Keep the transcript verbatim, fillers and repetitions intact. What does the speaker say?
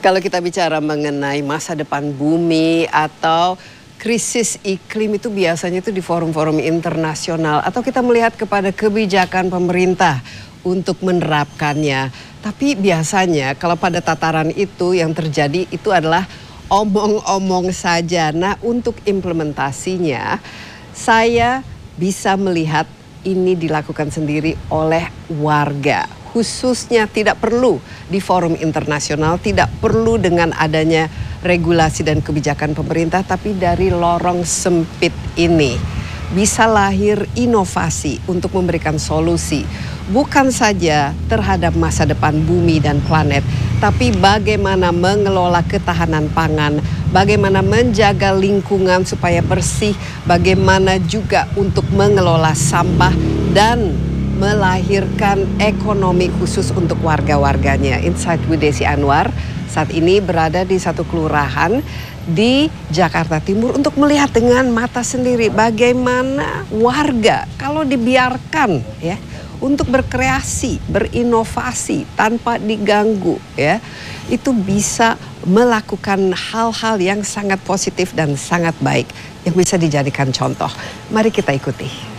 Kalau kita bicara mengenai masa depan bumi atau krisis iklim itu biasanya itu di forum-forum internasional atau kita melihat kepada kebijakan pemerintah untuk menerapkannya. Tapi biasanya kalau pada tataran itu yang terjadi itu adalah omong-omong saja. Nah, untuk implementasinya saya bisa melihat ini dilakukan sendiri oleh warga. Khususnya tidak perlu di forum internasional, tidak perlu dengan adanya regulasi dan kebijakan pemerintah, tapi dari lorong sempit ini bisa lahir inovasi untuk memberikan solusi bukan saja terhadap masa depan bumi dan planet, tapi bagaimana mengelola ketahanan pangan, bagaimana menjaga lingkungan supaya bersih, bagaimana juga untuk mengelola sampah dan melahirkan ekonomi khusus untuk warga-warganya. Insight with Desi Anwar saat ini berada di satu kelurahan di Jakarta Timur untuk melihat dengan mata sendiri bagaimana warga kalau dibiarkan ya untuk berkreasi, berinovasi tanpa diganggu ya, itu bisa melakukan hal-hal yang sangat positif dan sangat baik yang bisa dijadikan contoh. Mari kita ikuti.